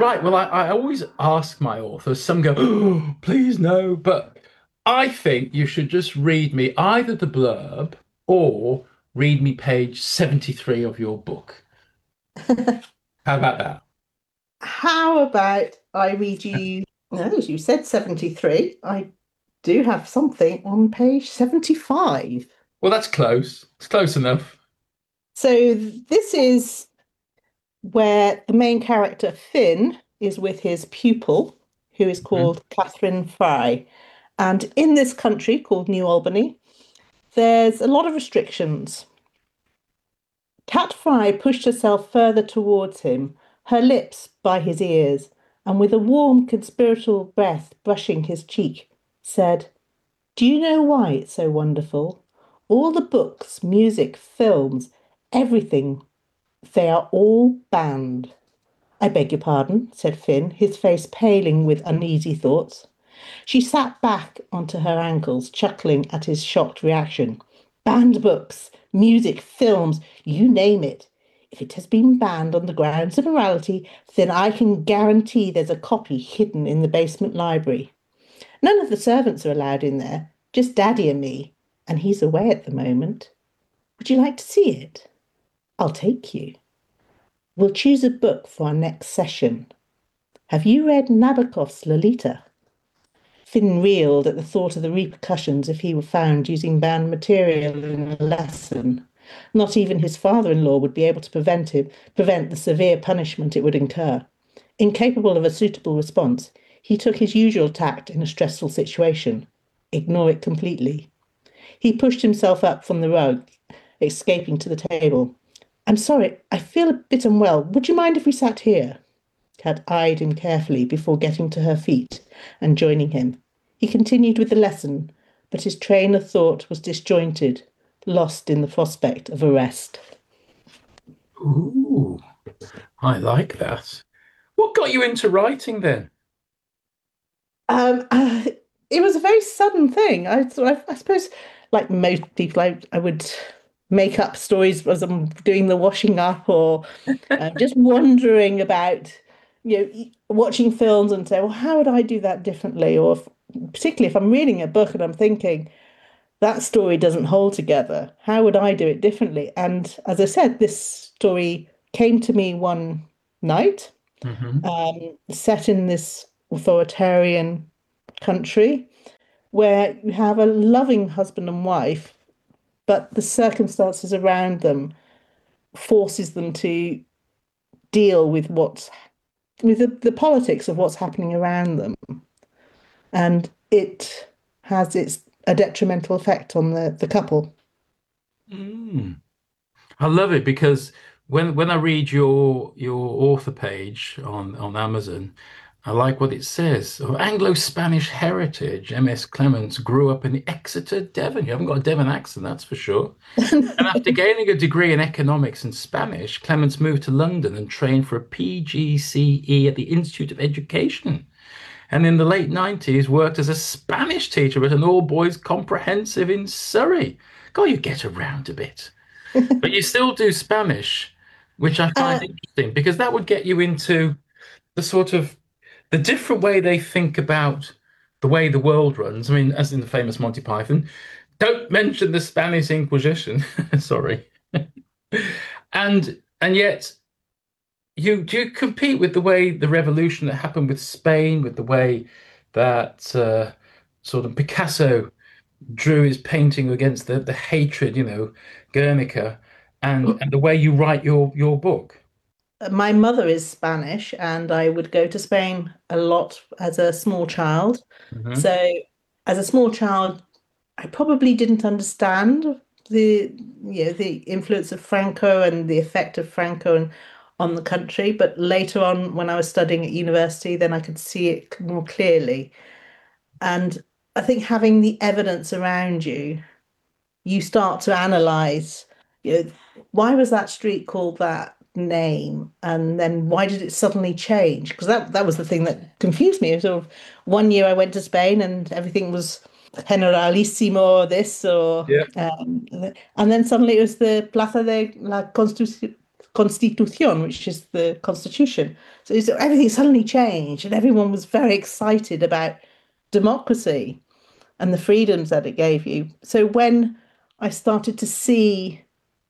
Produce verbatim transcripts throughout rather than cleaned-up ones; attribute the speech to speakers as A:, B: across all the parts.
A: Right. Well, I, I always ask my authors, some go, oh, please no. But I think you should just read me either the blurb or read me page seventy-three of your book. How about that?
B: How about I read you? No, you said seventy-three. I do have something on page seventy-five.
A: Well, that's close. It's close enough.
B: So this is where the main character Finn is with his pupil, who is
A: Mhm.
B: called Catherine Fry. And in this country called New Albany, there's a lot of restrictions. Cat Fry pushed herself further towards him, her lips by his ears, and with a warm, conspiratorial breath brushing his cheek, said, "Do you know why it's so wonderful? All the books, music, films, everything, they are all banned." "I beg your pardon," said Finn, his face paling with uneasy thoughts. She sat back onto her ankles, chuckling at his shocked reaction. "Banned books, music, films, you name it. If it has been banned on the grounds of morality, then I can guarantee there's a copy hidden in the basement library. None of the servants are allowed in there, just Daddy and me, and he's away at the moment. Would you like to see it? I'll take you. We'll choose a book for our next session. Have you read Nabokov's Lolita?" Finn reeled at the thought of the repercussions if he were found using banned material in a lesson. Not even his father-in-law would be able to prevent him, prevent the severe punishment it would incur. Incapable of a suitable response, he took his usual tact in a stressful situation. Ignore it completely. He pushed himself up from the rug, escaping to the table. "I'm sorry, I feel a bit unwell. Would you mind if we sat here?" Kat eyed him carefully before getting to her feet and joining him. He continued with the lesson, but his train of thought was disjointed, lost in the prospect of arrest.
A: Ooh, I like that. What got you into writing then?
B: Um, uh, it was a very sudden thing. I, so I, I suppose, like most people, I, I would make up stories as I'm doing the washing up or um, just wondering about, you know, e- watching films and say, well, how would I do that differently? Or if, particularly if I'm reading a book and I'm thinking, that story doesn't hold together, how would I do it differently? And as I said, this story came to me one night,
A: Hmm.
B: um, set in this authoritarian country where you have a loving husband and wife, but the circumstances around them forces them to deal with what's with the, the politics of what's happening around them, and it has its a detrimental effect on the the couple.
A: Mm. I love it because when when I read your your author page on on Amazon, I like what it says. Of Anglo-Spanish heritage, M S. Clements grew up in Exeter, Devon. You haven't got a Devon accent, that's for sure. And after gaining a degree in economics and Spanish, Clements moved to London and trained for a P G C E at the Institute of Education. And in the late nineties, worked as a Spanish teacher at an all-boys comprehensive in Surrey. God, you get around a bit. But you still do Spanish, which I find
B: Uh,
A: interesting because that would get you into the sort of the different way they think about the way the world runs. I mean, as in the famous Monty Python, don't mention the Spanish Inquisition. Sorry. And and yet you do you compete with the way the revolution that happened with Spain, with the way that uh, sort of Picasso drew his painting against the, the hatred, you know, Guernica, and and the way you write your your book.
B: my mother is Spanish, and I would go to Spain a lot as a small child.
A: Hmm.
B: So, as a small child, I probably didn't understand the you know the influence of Franco and the effect of Franco and, on the country. But later on, when I was studying at university, then I could see it more clearly. And I think having the evidence around you, you start to analyze, you know, why was that street called that name? And then why did it suddenly change? Because that, that was the thing that confused me. Sort of one year I went to Spain and everything was Generalissimo or this or
A: Yeah.
B: um, and then suddenly it was the Plaza de la Constitución. Constitución, which is the constitution. So it's- everything suddenly changed, and everyone was very excited about democracy and the freedoms that it gave you. So when I started to see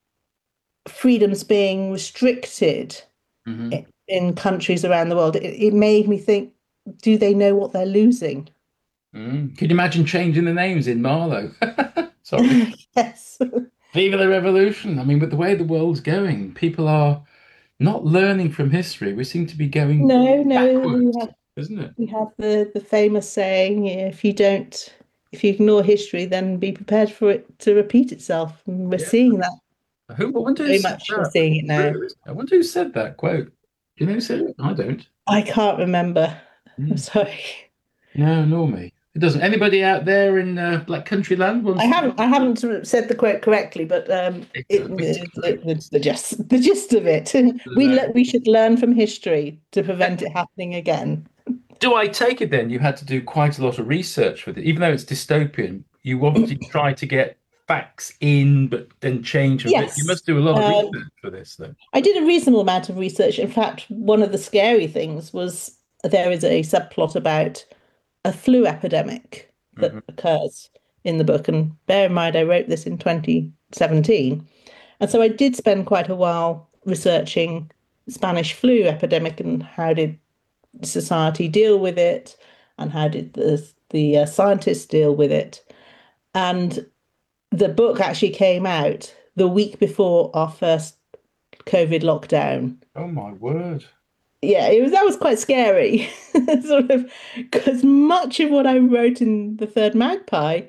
B: freedoms being restricted
A: Hmm.
B: i- in countries around the world, it, it made me think, do they know what they're losing?
A: Mm. Can you imagine changing the names in Marlow? Sorry.
B: Yes.
A: Viva the revolution. I mean, with the way the world's going, people are not learning from history. We seem to be going
B: No, no, we
A: backwards,
B: have
A: isn't it?
B: we have the the famous saying, yeah, if you don't if you ignore history, then be prepared for it to repeat itself. And we're
A: Yeah.
B: seeing that
A: Who, I wonder who
B: very
A: said
B: much. We're
A: that.
B: seeing it now.
A: True. I wonder who said that quote. Do you know who said it? I don't.
B: I can't remember. I'm
A: Mm.
B: sorry.
A: No, nor me. It doesn't. Anybody out there in uh, Black Country Land
B: I
A: wants
B: haven't I
A: to?
B: haven't sort of said the quote correctly, but um, it,
A: Basically,
B: it, it's the gist the gist of it. We
A: no.
B: le we should learn from history to prevent it happening again.
A: Do I take it then you had to do quite a lot of research with it, even though it's dystopian? You obviously try to get facts in, but then change a bit. You
B: Yes.
A: must do a lot of
B: Um,
A: research for this, though.
B: I did a reasonable amount of research. In fact, one of the scary things was there is a subplot about a flu epidemic that
A: Hmm.
B: occurs in the book. And bear in mind, I wrote this in twenty seventeen. And so I did spend quite a while researching Spanish flu epidemic and how did society deal with it and how did the, the uh, scientists deal with it. And the book actually came out the week before our first COVID lockdown.
A: Oh my word!
B: Yeah, it was that was quite scary, sort of, because much of what I wrote in the Third Magpie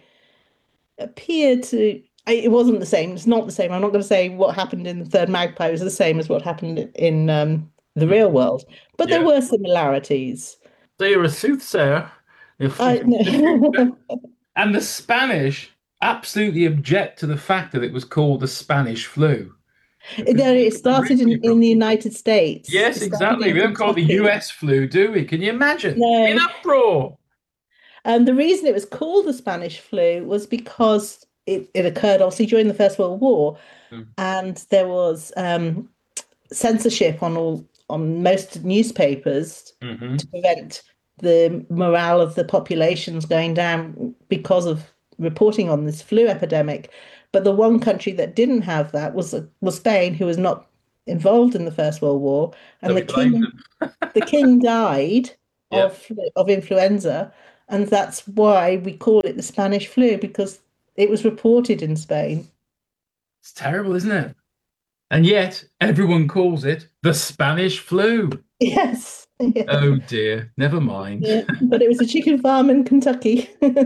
B: appeared to. I- It wasn't the same. It's not the same. I'm not going to say what happened in the Third Magpie was the same as what happened in um, the real world, but there
A: Yeah.
B: were similarities.
A: So you're a soothsayer. If,
B: I
A: if, if you,
B: no.
A: and the Spanish absolutely object to the fact that it was called the Spanish flu.
B: There, it started in,
A: Really
B: in
A: wrong.
B: the United States. It
A: Yes,
B: started
A: exactly.
B: in
A: We don't call it the
B: Kentucky.
A: U S flu, do we? Can you imagine? In
B: No.
A: uproar.
B: And the reason it was called the Spanish flu was because it, it occurred obviously during the First World War, and there was um, censorship on all on most newspapers
A: Mm-hmm.
B: to prevent the morale of the populations going down because of reporting on this flu epidemic. But the one country that didn't have that was was Spain, who was not involved in the First World War,
A: So
B: and
A: we
B: the
A: blamed
B: king
A: them.
B: the king died
A: Yeah.
B: of of influenza, and that's why we call it the Spanish flu because it was reported in Spain.
A: It's terrible, isn't it? And yet everyone calls it the Spanish flu.
B: Yes, yeah,
A: Oh dear. Never mind.
B: yeah. But it was a chicken farm in Kentucky.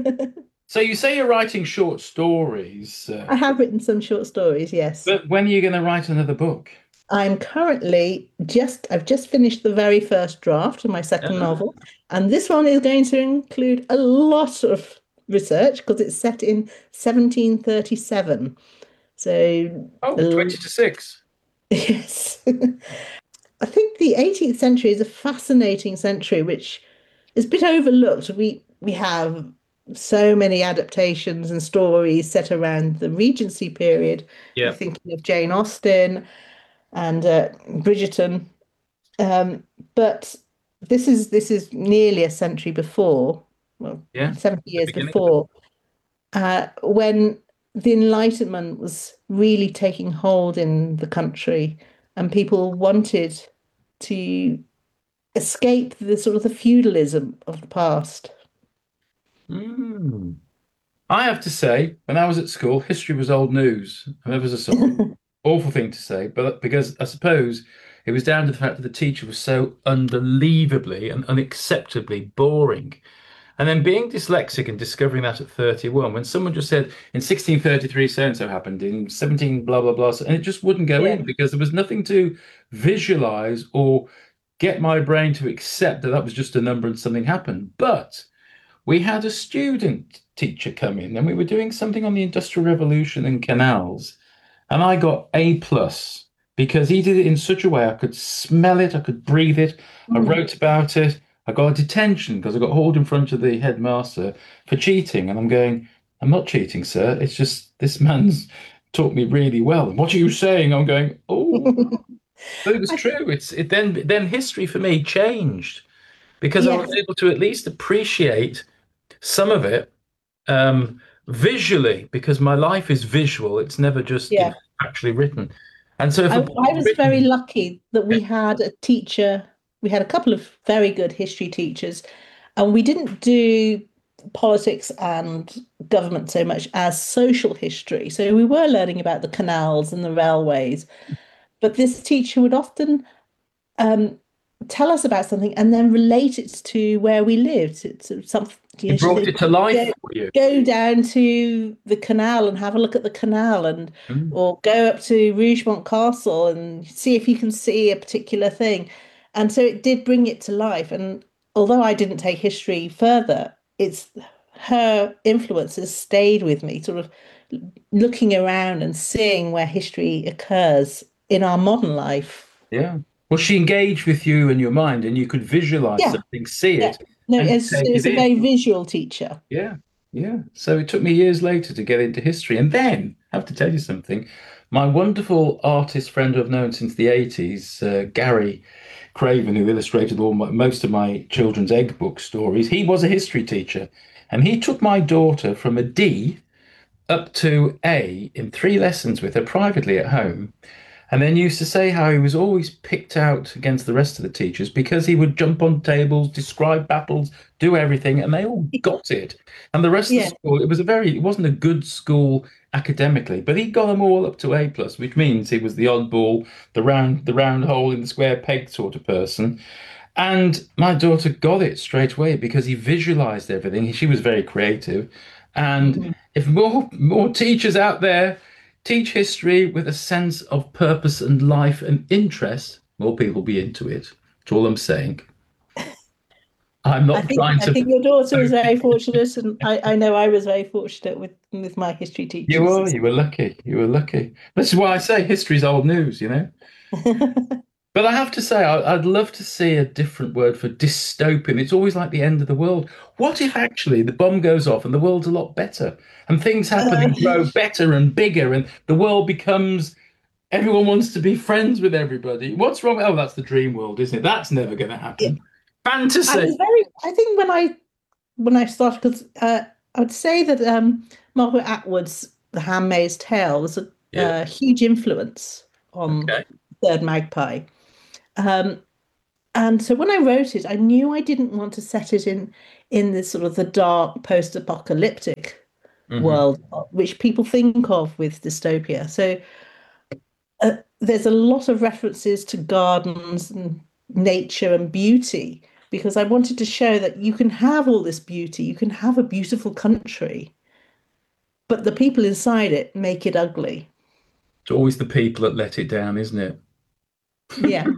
A: So you say you're writing short stories, uh,
B: I have written some short stories, yes.
A: but when are you going to write another book?
B: I'm currently just, I've just finished the very first draft of my second
A: Uh,
B: novel, and this one is going to include a lot of research because it's set in seventeen thirty-seven. So,
A: oh,
B: uh,
A: twenty to six.
B: yes. I think the eighteenth century is a fascinating century, which is a bit overlooked. We we have so many adaptations and stories set around the Regency period. I'm
A: Yeah.
B: thinking of Jane Austen and uh, Bridgerton, um, but this is this is nearly a century before, well,
A: Yeah.
B: seventy
A: The
B: years
A: beginning.
B: before, uh, when the Enlightenment was really taking hold in the country, and people wanted to escape the sort of the feudalism of the past.
A: Mm. I have to say, when I was at school, history was old news. And that was a sort of awful thing to say, but because I suppose it was down to the fact that the teacher was so unbelievably and unacceptably boring. And then being dyslexic and discovering that at thirty-one, when someone just said in sixteen thirty-three so and so happened, in seventeen blah blah blah, and it just wouldn't go
B: Yeah.
A: in because there was nothing to visualize or get my brain to accept that that was just a number and something happened. But we had a student teacher come in and we were doing something on the Industrial Revolution and canals, and I got A plus because he did it in such a way I could smell it, I could breathe it. I
B: Mm.
A: wrote about it. I got a detention because I got hauled in front of the headmaster for cheating. And I'm going, I'm not cheating, sir. It's just this man's taught me really well. And what are you saying? I'm going, oh, But it was
B: I think,
A: true. It's it then then history for me changed because I was
B: yes,
A: able to at least appreciate some of it um, visually because my life is visual. It's never just, you know,
B: yeah.
A: actually written. And so if
B: I,
A: a
B: I
A: book's
B: was very
A: written,
B: lucky that
A: yeah,
B: we had a teacher, we had a couple of very good history teachers, and we didn't do politics and government so much as social history. So we were learning about the canals and the railways, but this teacher would often um, tell us about something and then relate it to where we lived. It's something, you know,
A: it
B: she
A: brought
B: said,
A: it to life
B: go,
A: for you.
B: go down to the canal and have a look at the canal, and
A: Mm.
B: or go up to Rougemont Castle and see if you can see a particular thing. And so it did bring it to life. And although I didn't take history further, it's her influence has stayed with me, sort of looking around and seeing where history occurs in our modern life.
A: Yeah. Well, she engaged with you and your mind, and you could visualize
B: Yeah,
A: something, see
B: yeah.
A: it,
B: No,
A: and
B: it's
A: take it
B: it's a
A: in.
B: very visual teacher.
A: Yeah, yeah. So it took me years later to get into history. And then, I have to tell you something, my wonderful artist friend who I've known since the eighties, uh, Gary Craven, who illustrated all my, most of my children's egg book stories, he was a history teacher. And he took my daughter from a D up to A in three lessons with her privately at home. And then used to say how he was always picked out against the rest of the teachers because he would jump on tables, describe battles, do everything, and they all got it. And the rest of the
B: Yeah,
A: school, it was a very, it wasn't a good school academically, but he got them all up to A plus, which means he was the oddball, the round, the round hole in the square peg sort of person. And my daughter got it straight away because he visualized everything. She was very creative. And
B: mhm.
A: if more more teachers out there teach history with a sense of purpose and life and interest, more people will be into it. That's all I'm saying. I'm
B: I
A: not
B: think
A: trying
B: I
A: to.
B: think your daughter was very fortunate, and I, I know I was very fortunate with with my history
A: You
B: teachers.
A: were, you were lucky. You were lucky. This is why I say history's old news, you know? But I have to say, I, I'd love to see a different word for dystopian. It's always like the end of the world. What if actually the bomb goes off and the world's a lot better and things happen
B: Uh,
A: and grow better and bigger and the world becomes everyone wants to be friends with everybody? What's wrong? Oh, that's the dream world, isn't it? That's never going to
B: yeah,
A: happen.
B: I
A: Fantasy.
B: was very. I think when I when I started, because uh, I would say that um, Margaret Atwood's The Handmaid's Tale was a,
A: Yeah.
B: a huge influence on
A: Okay.
B: Third Magpie. Um, And so when I wrote it, I knew I didn't want to set it in in this sort of the dark post-apocalyptic
A: Hmm.
B: world, which people think of with dystopia. So uh, there's a lot of references to gardens and nature and beauty because I wanted to show that you can have all this beauty, you can have a beautiful country, but the people inside it make it ugly.
A: It's always the people that let it down, isn't it?
B: Yeah.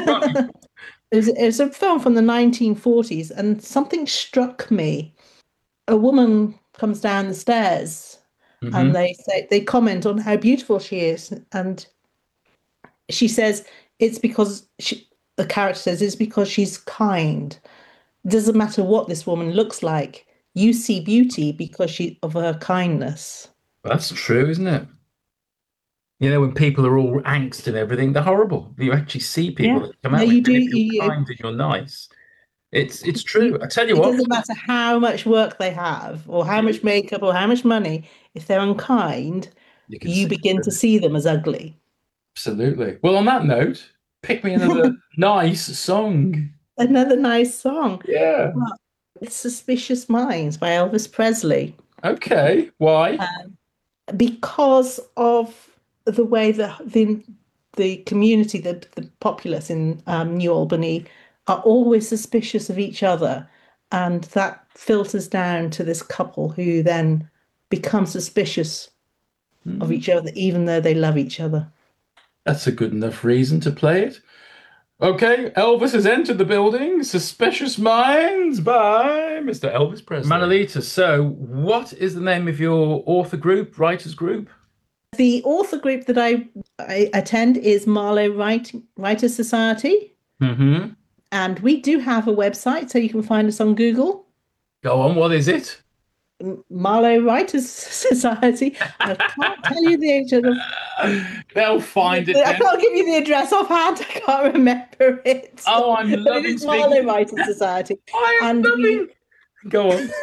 B: It was, it was a film from the nineteen forties, and something struck me. A woman comes down the stairs
A: Hmm.
B: and they say they comment on how beautiful she is, and she says it's because she, the character says it's because she's kind. It doesn't matter what this woman looks like. You see beauty because she of her kindness.
A: That's true, isn't it? You know, when people are all angst and everything, they're horrible. You actually see people
B: Yeah.
A: that come
B: No,
A: out with,
B: you do.
A: and if you're
B: You,
A: kind and you're nice, it's it's
B: you,
A: true. I tell you
B: it
A: what,
B: doesn't matter how much work they have, or how
A: yeah,
B: much makeup, or how much money. If they're unkind,
A: you can
B: you
A: see
B: begin to
A: it.
B: see them as ugly.
A: Absolutely. Well, on that note, pick me another nice song.
B: Another nice song.
A: Yeah.
B: Well, it's Suspicious Minds by Elvis Presley.
A: Okay. Why?
B: Um, because of the way that the the community, the the populace in um, New Albany are always suspicious of each other, and that filters down to this couple who then become suspicious of
A: Hmm,
B: each other, even though they love each other.
A: that's a good enough reason to play it. Okay, Elvis has entered the building. Suspicious Minds by mister Elvis Presley. Manolita, so what is the name of your author group, writers group?
B: The author group that I, I attend is Marlowe Write, Writers Society,
A: Mm-hmm.
B: and we do have a website, so you can find us on Google.
A: Go on, what is it?
B: Marlowe Writers Society. I can't tell you the agent of.
A: They'll find it.
B: I
A: Then.
B: can't give you the address offhand. I can't remember it.
A: Oh, I'm
B: But it
A: loving
B: is Marlowe
A: speaking.
B: Writers Society.
A: I am
B: And we
A: loving. Go on.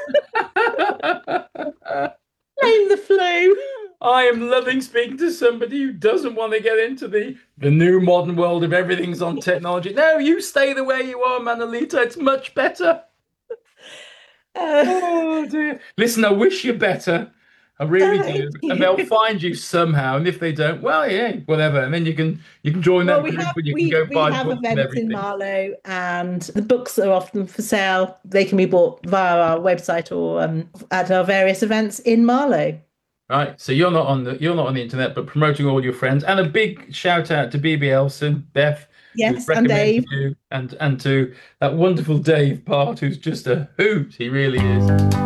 B: blame the flu.
A: I am loving speaking to somebody who doesn't want to get into the, the new modern world of everything's on technology. No, you stay the way you are, Manolita. It's much better.
B: Uh,
A: Oh dear. Listen, I wish you better. I really
B: Thank
A: do. And they'll
B: you.
A: find you somehow. And if they don't, well, yeah, whatever. And then you can you can join
B: Well,
A: that
B: we
A: group
B: have
A: and you can
B: we
A: go
B: we
A: buy
B: have
A: books and
B: events in
A: everything.
B: Marlow, and the books are often for sale. They can be bought via our website or um, at our various events in Marlow.
A: Right. So you're not on the you're not on the internet, but promoting all your friends. And a big shout out to B B Elson, Beth, who
B: Yes, and
A: recommended
B: Dave.
A: you, and and to that wonderful Dave Part, who's just a hoot. He really is.